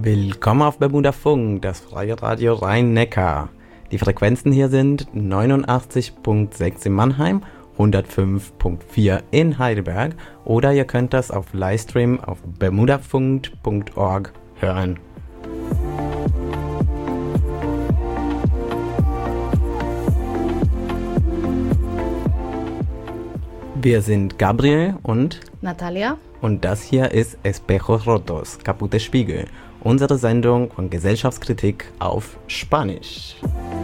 Willkommen auf Bermuda Funk, das freie Radio Rhein-Neckar. Die Frequenzen hier sind 89.6 in Mannheim, 105.4 in Heidelberg oder ihr könnt das auf Livestream auf bermudafunk.org hören. Wir sind Gabriel und Natalia. Und das hier ist Espejos Rotos, kaputte Spiegel, unsere Sendung von Gesellschaftskritik auf Spanisch.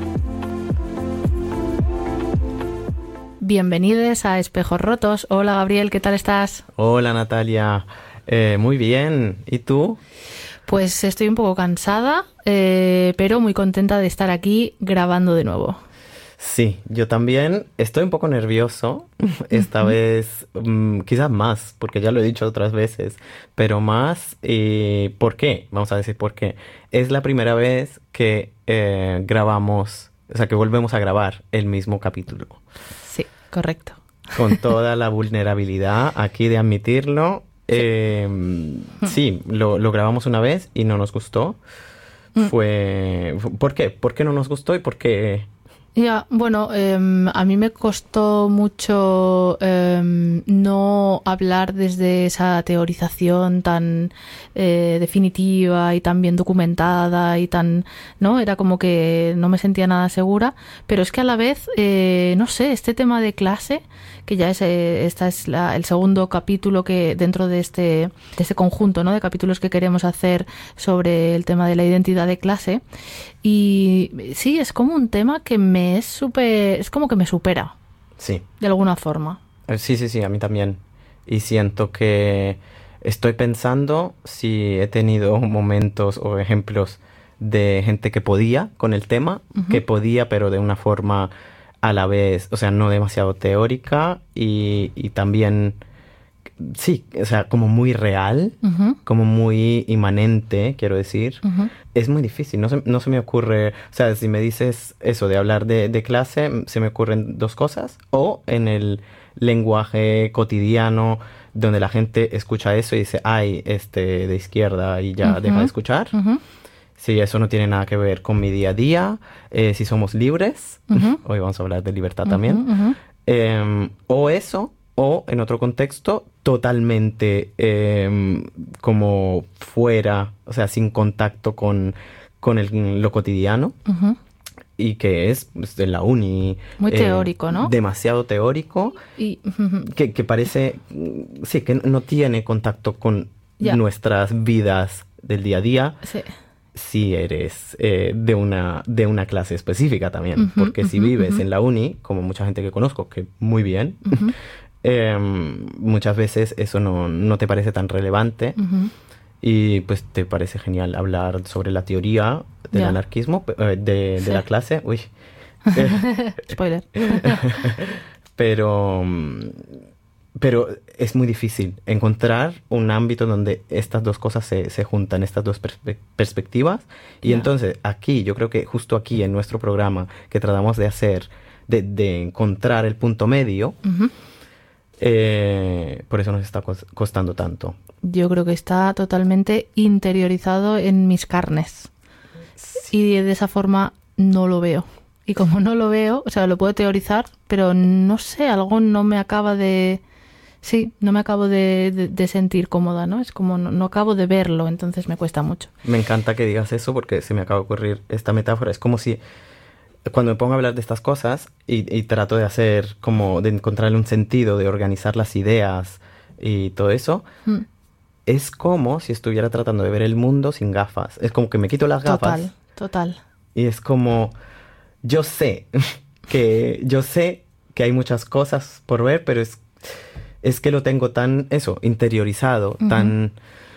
Bienvenidos a Espejos Rotos. Hola Gabriel, ¿qué tal estás? Hola Natalia, muy bien. ¿Y tú? Pues estoy un poco cansada, pero muy contenta de estar aquí grabando de nuevo. Sí, yo también estoy un poco nervioso, esta vez quizás más, porque ya lo he dicho otras veces, pero más, ¿por qué? Vamos a decir por qué. Es la primera vez que grabamos, o sea, que volvemos a grabar el mismo capítulo. Sí, correcto. Con toda la vulnerabilidad aquí de admitirlo. Sí, lo grabamos una vez y no nos gustó. ¿Por qué? ¿Por qué no nos gustó y por qué...? Ya, bueno, a mí me costó mucho no hablar desde esa teorización tan definitiva y tan bien documentada y tan, ¿no? Era como que no me sentía nada segura, pero es que a la vez, no sé, este tema de clase, que ya es el segundo capítulo que dentro de este conjunto, ¿no? De capítulos que queremos hacer sobre el tema de la identidad de clase. Y sí, es como un tema que es como que me supera. Sí. De alguna forma. Sí, a mí también. Y siento que estoy pensando si he tenido momentos o ejemplos de gente que podía con el tema, que podía, pero de una forma a la vez, o sea, no demasiado teórica y también, sí, o sea, como muy real, como muy inmanente, quiero decir. Es muy difícil, no se me ocurre, o sea, si me dices eso de hablar de clase, se me ocurren dos cosas, o en el lenguaje cotidiano, donde la gente escucha eso y dice, ay, de izquierda, y ya deja de escuchar. Sí, eso no tiene nada que ver con mi día a día, si somos libres, hoy vamos a hablar de libertad también, o eso, o en otro contexto, totalmente como fuera, o sea, sin contacto con lo cotidiano, y que es de la uni. Muy teórico, ¿no? Demasiado teórico, y que parece, sí, que no tiene contacto con nuestras vidas del día a día. Sí. Si eres de una clase específica también, porque si vives en la uni, como mucha gente que conozco, que muy bien, muchas veces eso no te parece tan relevante y pues te parece genial hablar sobre la teoría del anarquismo, de la clase. Uy. Spoiler. Pero es muy difícil encontrar un ámbito donde estas dos cosas se juntan, estas dos perspectivas. Y entonces aquí, yo creo que justo aquí en nuestro programa que tratamos de hacer, de encontrar el punto medio, por eso nos está costando tanto. Yo creo que está totalmente interiorizado en mis carnes. Sí. Y de esa forma no lo veo. Y como no lo veo, o sea, lo puedo teorizar, pero no sé, algo no me acaba de... Sí, no me acabo de sentir cómoda, ¿no? Es como no acabo de verlo, entonces me cuesta mucho. Me encanta que digas eso porque se me acaba de ocurrir esta metáfora. Es como si cuando me pongo a hablar de estas cosas y trato de hacer como de encontrarle un sentido, de organizar las ideas y todo eso, es como si estuviera tratando de ver el mundo sin gafas. Es como que me quito las gafas. Total. Y es como, yo sé que hay muchas cosas por ver, pero es que lo tengo tan, interiorizado, tan...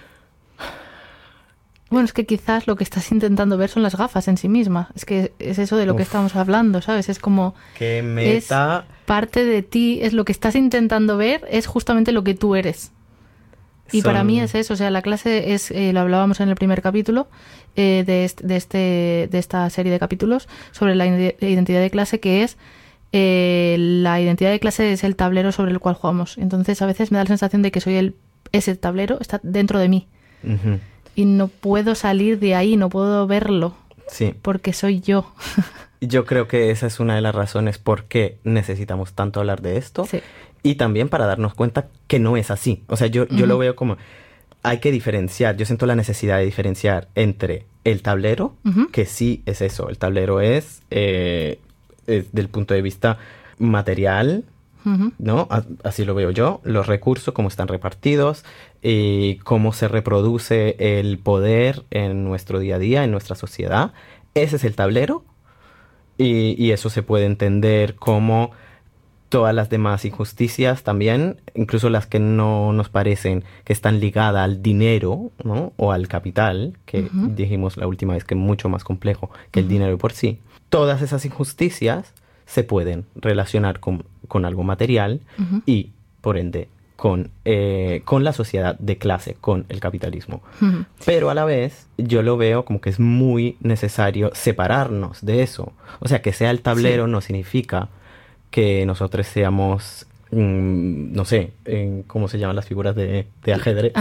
Bueno, es que quizás lo que estás intentando ver son las gafas en sí mismas. Es que es eso de lo que estamos hablando, ¿sabes? Es como... ¡Qué meta! Es parte de ti, es lo que estás intentando ver, es justamente lo que tú eres. Y para mí es eso, o sea, la clase es, lo hablábamos en el primer capítulo de esta serie de capítulos sobre la identidad de clase, que es... la identidad de clase es el tablero sobre el cual jugamos. Entonces a veces me da la sensación de que ese tablero está dentro de mí. y no puedo salir de ahí, no puedo verlo. Sí. Porque soy yo. Yo creo que esa es una de las razones por qué necesitamos tanto hablar de esto. Sí. Y también para darnos cuenta que no es así. O sea, yo lo veo como... Hay que diferenciar. Yo siento la necesidad de diferenciar entre el tablero, que sí es eso. El tablero es del punto de vista material, ¿no? Así lo veo yo. Los recursos, cómo están repartidos, cómo se reproduce el poder en nuestro día a día, en nuestra sociedad. Ese es el tablero. Y eso se puede entender como todas las demás injusticias también, incluso las que no nos parecen que están ligadas al dinero, ¿no? O al capital, que dijimos la última vez que es mucho más complejo que el dinero por sí. Todas esas injusticias se pueden relacionar con algo material y, por ende, con la sociedad de clase, con el capitalismo. Pero a la vez yo lo veo como que es muy necesario separarnos de eso. O sea, que sea el tablero no significa que nosotros seamos, no sé, ¿cómo se llaman las figuras de ajedrez?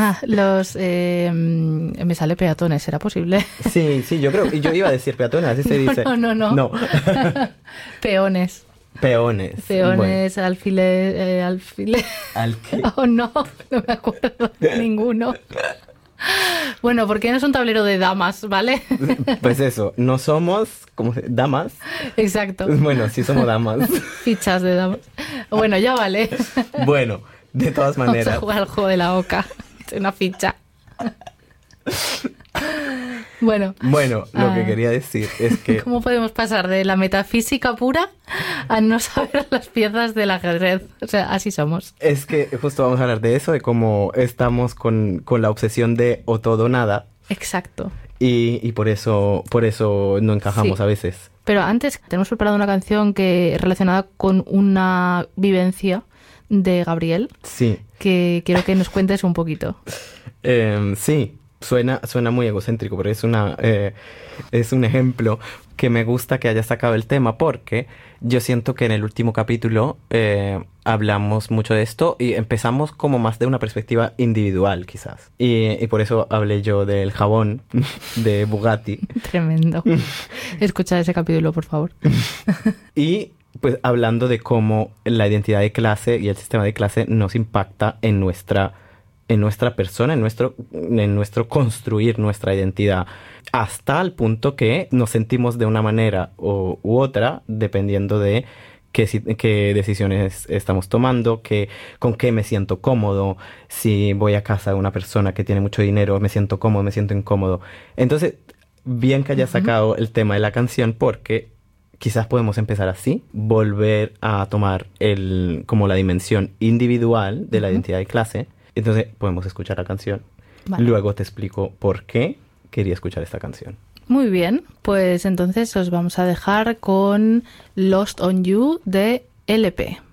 Me sale peatones, ¿será posible? Sí, yo creo, y yo iba a decir peatones, así se dice. No. Peones. Peones. Bueno. Alfiler. ¿Al qué? Oh, no me acuerdo de ninguno. Bueno, porque no es un tablero de damas, ¿vale? Pues eso, no somos damas. Exacto. Bueno, sí somos damas. Fichas de damas. Bueno, ya vale. Bueno, de todas maneras. Vamos a jugar al juego de la oca. Es una ficha. Bueno, lo que quería decir es que... ¿Cómo podemos pasar de la metafísica pura a no saber las piezas del ajedrez? O sea, así somos. Es que justo vamos a hablar de eso, de cómo estamos con la obsesión de o todo o nada. Exacto. Y por eso no encajamos a veces. Pero antes tenemos preparado una canción relacionada con una vivencia de Gabriel. Sí. Que quiero que nos cuentes un poquito. Sí. Suena muy egocéntrico, pero es un ejemplo que me gusta que haya sacado el tema porque yo siento que en el último capítulo hablamos mucho de esto y empezamos como más de una perspectiva individual quizás. Y por eso hablé yo del jabón de Bugatti. Tremendo. Escucha ese capítulo, por favor. Y pues hablando de cómo la identidad de clase y el sistema de clase nos impacta en nuestra persona, en nuestro construir nuestra identidad, hasta el punto que nos sentimos de una manera u otra, dependiendo de qué decisiones estamos tomando, con qué me siento cómodo. Si voy a casa de una persona que tiene mucho dinero, me siento cómodo, me siento incómodo. Entonces, bien que haya sacado el tema de la canción, porque quizás podemos empezar así, volver a tomar como la dimensión individual de la identidad de clase. Entonces podemos escuchar la canción. Vale. Luego te explico por qué quería escuchar esta canción. Muy bien, pues entonces os vamos a dejar con Lost on You de LP.